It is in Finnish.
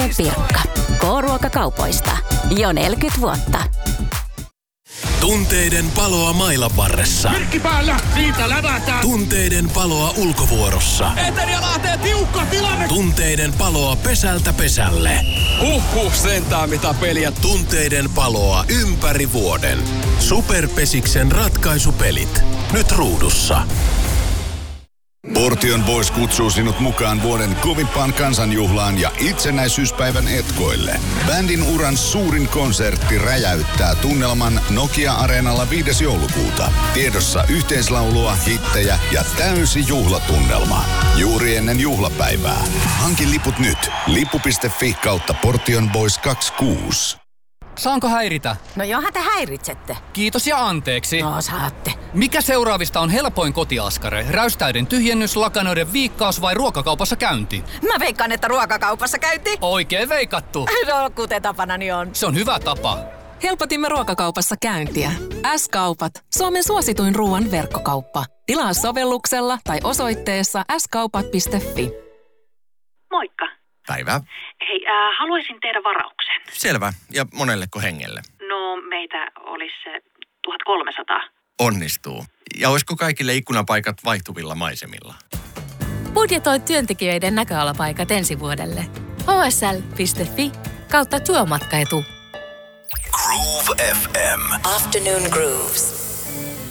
Pirkka. K-ruokakaupoista. Jo 40 vuotta. Tunteiden paloa mailan varressa. Merkki päällä, siitä lävätään. Tunteiden paloa ulkovuorossa. Etelä lähtee tiukka tilanne. Tunteiden paloa pesältä pesälle. Sentään mitä peliä. Tunteiden paloa ympäri vuoden. Superpesiksen ratkaisupelit. Nyt ruudussa. Portion Boys kutsuu sinut mukaan vuoden kovimpaan kansanjuhlaan ja itsenäisyyspäivän etkoille. Bändin uran suurin konsertti räjäyttää tunnelman Nokia-areenalla 5. joulukuuta. Tiedossa yhteislaulua, hittejä ja täysi juhlatunnelma. Juuri ennen juhlapäivää. Hanki liput nyt. Lippu.fi/Portion Boys 26. Saanko häiritä? No johan te häiritsette. Kiitos ja anteeksi. No saatte. Mikä seuraavista on helpoin kotiaskare? Räystäiden tyhjennys, lakanoiden viikkaus vai ruokakaupassa käynti? Mä veikkaan, että ruokakaupassa käynti. Oikein veikattu. No kuten tapanani on. Se on hyvä tapa. Helpotimme ruokakaupassa käyntiä. S-kaupat. Suomen suosituin ruoan verkkokauppa. Tilaa sovelluksella tai osoitteessa skaupat.fi. Moikka. Päivää. Hei, haluaisin tehdä varauksen. Selvä. Ja monelleko hengelle? No, meitä olisi se 1300. Onnistuu. Ja olisiko kaikille ikkunapaikat vaihtuvilla maisemilla? Budjetoi työntekijöiden näköalapaikat ensi vuodelle. hsl.fi/työmatkaetu. Groove FM. Afternoon Grooves.